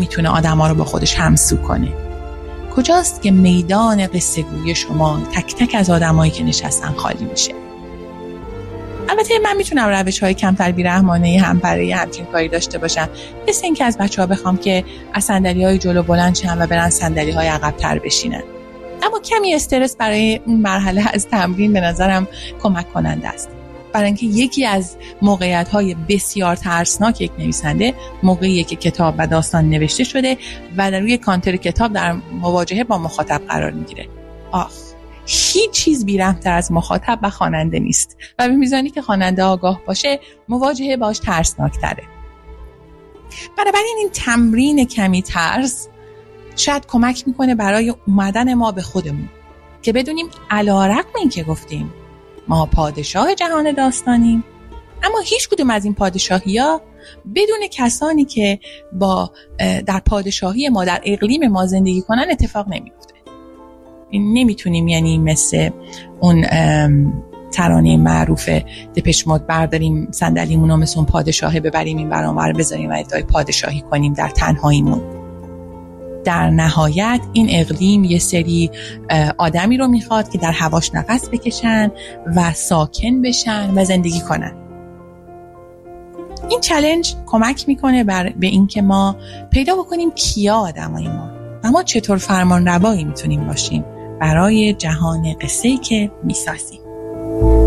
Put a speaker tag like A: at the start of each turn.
A: میتونه آدما رو با خودش همسو کنه؟ کجاست که میدان قصه گویی شما تک تک از آدمایی که نشستن خالی میشه؟ البته من میتونم روش‌های کمتر بی‌رحمانه هم برای همچین کاری داشته باشم، مثل اینکه از بچه‌ها بخوام که از صندلی‌های جلو بلند شن و برن صندلی‌های عقب‌تر بشینن. اما کمی استرس برای اون مرحله از تمرین به نظرم کمک کننده است. برای اینکه یکی از موقعیت‌های بسیار ترسناک یک نویسنده موقعیه که کتاب و داستان نوشته شده و در روی کانتر کتاب در مواجهه با مخاطب قرار میگیره. هیچ چیز بی‌رحم‌تر از مخاطب و خواننده نیست و به میزانی که خواننده آگاه باشه مواجهه باش ترسناک‌تره. بنابراین این تمرین کمی ترس شاید کمک میکنه برای اومدن ما به خودمون که بدونیم علی‌رغم این که گفتیم ما پادشاه جهان داستانیم، اما هیچ کدوم از این پادشاهی‌ها بدون کسانی که در پادشاهی ما در اقلیم ما زندگی کنن اتفاق نمیفته. نمیتونیم یعنی مثل اون ترانه معروف دپش مود برداریم صندلیمون رو مثل اون پادشاهه ببریم این ور اون ور بذاریم و ادعای پادشاهی کنیم در تنهاییمون. در نهایت این اقلیم یه سری آدمی رو میخواد که در هواش نفس بکشن و ساکن بشن و زندگی کنن. این چالش کمک میکنه به این که ما پیدا بکنیم کیا آدمای ما و ما چطور فرمان روایی میتونیم باشیم برای جهان قصه‌ای که میسازیم.